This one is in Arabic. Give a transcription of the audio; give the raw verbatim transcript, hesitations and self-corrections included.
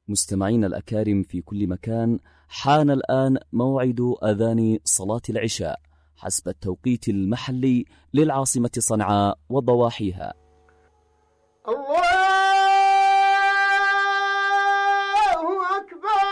مستمعين الأكارم في كل مكان، حان الآن موعد أذان صلاة العشاء حسب التوقيت المحلي للعاصمة صنعاء وضواحيها. الله